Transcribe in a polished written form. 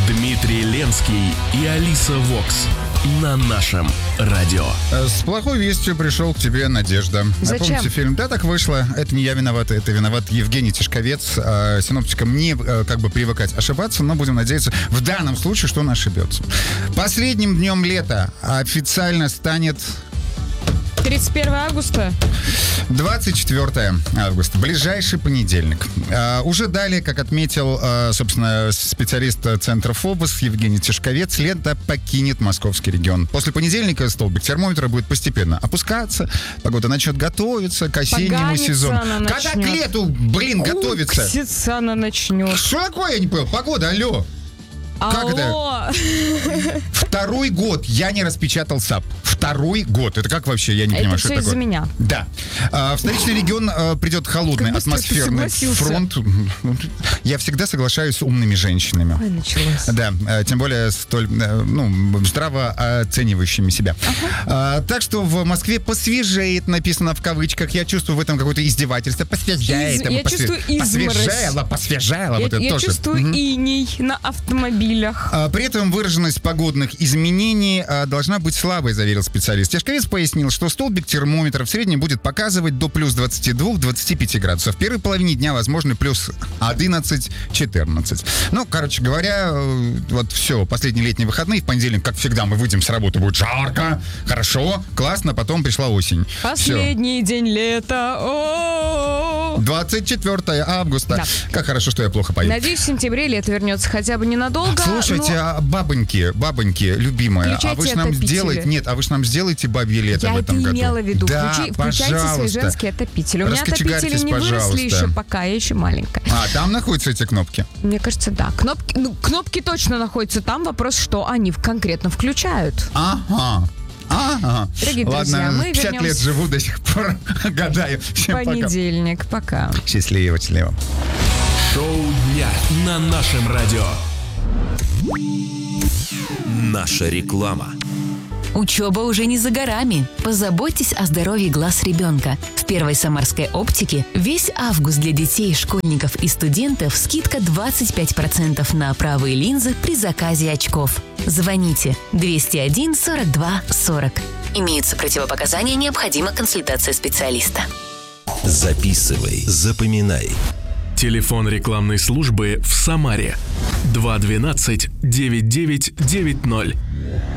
Дмитрий Ленский и Алиса Вокс на нашем радио. С плохой вестью пришел к тебе Надежда. Зачем? Помните фильм «Да, так вышло». Это не я виноват, это виноват Евгений Тишковец. Синоптикам не привыкать ошибаться, но будем надеяться в данном случае, что он ошибется. Последним днем лета официально станет... 31 августа. 24 августа, ближайший понедельник. Уже далее, как отметил, собственно, специалист центра ФОБОС Евгений Тишковец, лето покинет московский регион. После понедельника столбик термометра будет постепенно опускаться, погода начнет готовиться к осеннему сезону. Когда к лету, готовится? Кукситься она начнет. Что такое, я не понял? Погода, алло. Как это? Второй год я не распечатал САП. Второй год. Это как вообще? Я не понимаю, что это такое. Это все из-за меня. Да. В столичный регион придет холодный атмосферный фронт. Я всегда соглашаюсь с умными женщинами. Ой, началось. Да, тем более столь, здраво оценивающими себя. Так что в Москве посвежеет, написано в кавычках. Я чувствую в этом какое-то издевательство. Посвежает. Я чувствую изморозь. Посвежало. Я чувствую иней на автомобилях. При этом выраженность погодных изменений должна быть слабой, заверил специалист. Тишковец пояснил, что столбик термометра в среднем будет показывать до плюс 22-25 градусов. В первой половине дня возможны плюс 11-14. Короче говоря, вот все, последние летние выходные, в понедельник, как всегда, мы выйдем с работы, будет жарко, хорошо, классно, потом пришла осень. Последний день лета. 24 августа. Да. Как хорошо, что я плохо пою. Надеюсь, в сентябре лето вернется хотя бы ненадолго. Слушайте, бабоньки, любимая, а вы ж нам сделаете... Нет, а вы ж нам сделаете бабье лето в этом году. Я это имела в виду. Да, включайте свои женские отопители. У меня отопители не выросли еще пока, я еще маленькая. Там находятся эти кнопки? Мне кажется, да. Кнопки точно находятся там. Вопрос, что они конкретно включают. Ага. Дорогие друзья, мы 50 лет живу, до сих пор гадаю. Всем понедельник, пока. Счастливо. Шоу дня на нашем радио. Наша реклама. Учеба уже не за горами. Позаботьтесь о здоровье глаз ребенка. В Первой Самарской оптике весь август для детей, школьников и студентов скидка 25% на правые линзы при заказе очков. Звоните 201 42 40. Имеются противопоказания, необходима консультация специалиста. Записывай, запоминай. Телефон рекламной службы в Самаре 212 9990.